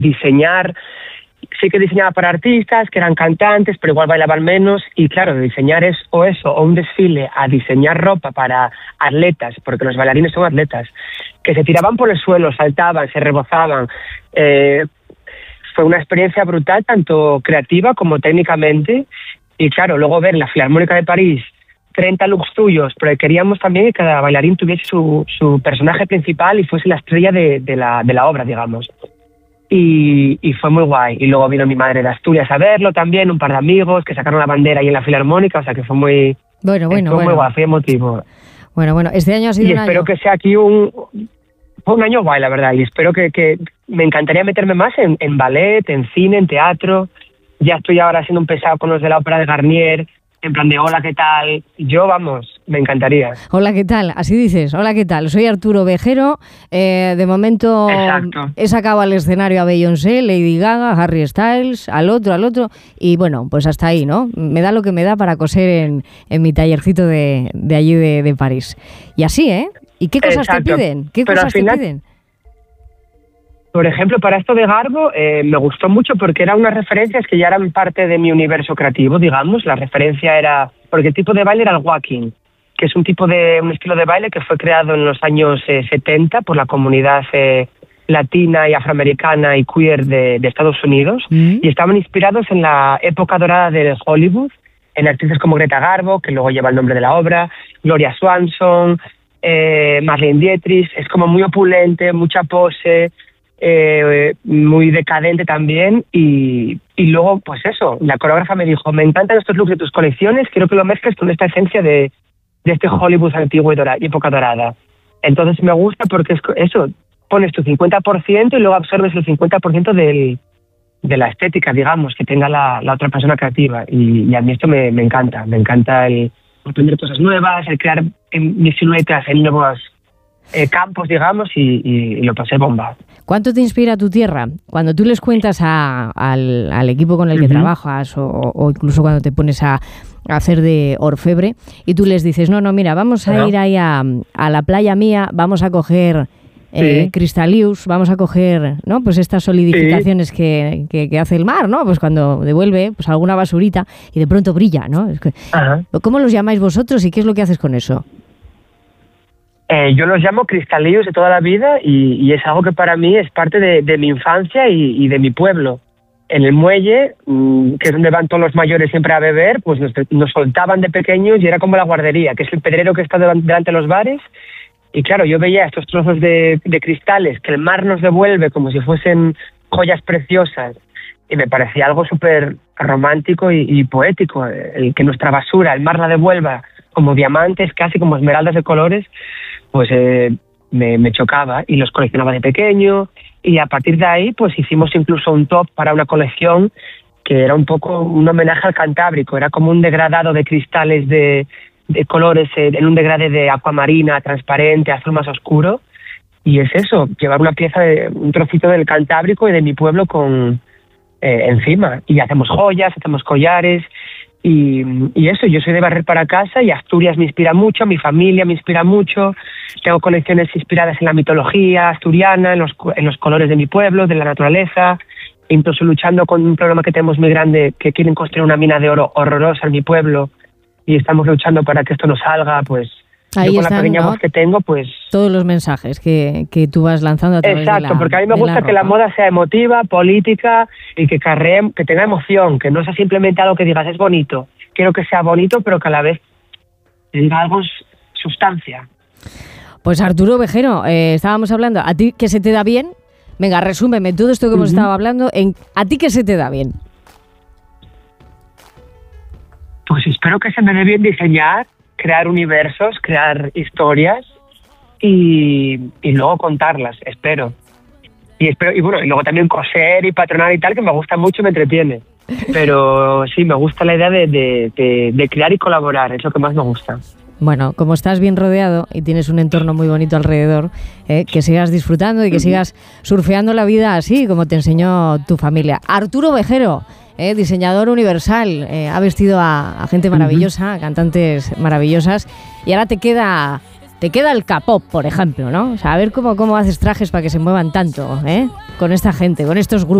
diseñar. Sí que diseñaba para artistas, que eran cantantes, pero igual bailaban menos. Y claro, de diseñar o un desfile a diseñar ropa para atletas, porque los bailarines son atletas, que se tiraban por el suelo, saltaban, se rebozaban. Fue una experiencia brutal, tanto creativa como técnicamente. Y claro, luego ver la Filarmónica de París, 30 looks tuyos, pero queríamos también que cada bailarín tuviese su personaje principal y fuese la estrella de la obra, digamos. Y fue muy guay. Y luego vino mi madre de Asturias a verlo también, un par de amigos que sacaron la bandera ahí en la Filarmónica, o sea que fue muy bueno. Muy guay, fue emotivo. Bueno, este año ha sido y espero que sea aquí fue un año guay, la verdad, y espero que me encantaría meterme más en ballet, en cine, en teatro. Ya estoy ahora siendo un pesado con los de la ópera de Garnier, en plan de hola, ¿qué tal? Yo, vamos, me encantaría. Hola, ¿qué tal? Así dices, hola, ¿qué tal? Soy Arturo Vejero, de momento Exacto. He sacado al escenario a Beyoncé, Lady Gaga, Harry Styles, al otro, y bueno, pues hasta ahí, ¿no? Me da lo que me da para coser en mi tallercito de allí de París. Y así, ¿eh? ¿Y qué cosas te piden? ¿Qué cosas te piden? Por ejemplo, para esto de Garbo me gustó mucho porque eran unas referencias que ya eran parte de mi universo creativo, digamos. La referencia era... Porque el tipo de baile era el walking, que es un estilo de baile que fue creado en los años 70 por la comunidad latina y afroamericana y queer de Estados Unidos. Y estaban inspirados en la época dorada de Hollywood, en artistas como Greta Garbo, que luego lleva el nombre de la obra, Gloria Swanson, Marlene Dietrich. Es como muy opulente, mucha pose... muy decadente también y luego pues eso, la coreógrafa me dijo, me encantan estos looks de tus colecciones, quiero que lo mezcles con esta esencia de este Hollywood antiguo y época dorada. Entonces me gusta porque es eso, pones tu 50% y luego absorbes el 50% de la estética, digamos, que tenga la otra persona creativa, y a mí esto me encanta el aprender cosas nuevas, el crear mis siluetas en nuevos campos, digamos, y lo pasé bomba. ¿Cuánto te inspira tu tierra? Cuando tú les cuentas al equipo con el que trabajas o incluso cuando te pones a hacer de orfebre y tú les dices, no, mira, vamos a ir ahí a la playa mía, vamos a coger cristalius, vamos a coger, ¿no? Pues estas solidificaciones que hace el mar, ¿no? Pues cuando devuelve pues alguna basurita y de pronto brilla, ¿no? ¿Cómo los llamáis vosotros y qué es lo que haces con eso? Yo los llamo cristalillos de toda la vida y es algo que para mí es parte de mi infancia y de mi pueblo. En el muelle, que es donde van todos los mayores siempre a beber, pues nos soltaban de pequeños y era como la guardería, que es el pedrero que está delante de los bares. Y claro, yo veía estos trozos de cristales que el mar nos devuelve como si fuesen joyas preciosas y me parecía algo súper romántico y poético, el que nuestra basura, el mar la devuelva como diamantes, casi como esmeraldas de colores. Pues me chocaba y los coleccionaba de pequeño y a partir de ahí pues hicimos incluso un top para una colección que era un poco un homenaje al Cantábrico, era como un degradado de cristales de colores en un degradé de acuamarina, transparente, azul más oscuro, y es eso, llevar una pieza, un trocito del Cantábrico y de mi pueblo encima, y hacemos joyas, hacemos collares. Y eso, yo soy de barrer para casa y Asturias me inspira mucho, mi familia me inspira mucho, tengo colecciones inspiradas en la mitología asturiana, en los colores de mi pueblo, de la naturaleza, incluso luchando con un problema que tenemos muy grande, que quieren construir una mina de oro horrorosa en mi pueblo y estamos luchando para que esto no salga, pues ahí yo con están, la pequeña voz que tengo, pues... Todos los mensajes que tú vas lanzando a través de la Exacto, porque a mí me gusta que la moda sea emotiva, política y que tenga emoción, que no sea simplemente algo que digas es bonito. Quiero que sea bonito, pero que a la vez tenga algo sustancia. Pues Arturo Vejero, estábamos hablando, ¿a ti qué se te da bien? Venga, resúmeme todo esto que hemos estado hablando, ¿a ti qué se te da bien? Pues espero que se me dé bien diseñar, crear universos, crear historias y luego contarlas, espero. Y bueno, y luego también coser y patronar y tal, que me gusta mucho y me entretiene. Pero sí, me gusta la idea de crear y colaborar, es lo que más me gusta. Bueno, como estás bien rodeado y tienes un entorno muy bonito alrededor, que sigas disfrutando y que sigas surfeando la vida así, como te enseñó tu familia. Arturo Vejero, diseñador universal, ha vestido a gente maravillosa, a cantantes maravillosas, y ahora te queda te queda el K-pop, por ejemplo, ¿no? O sea, a ver cómo haces trajes para que se muevan tanto, con esta gente, con estos grupos.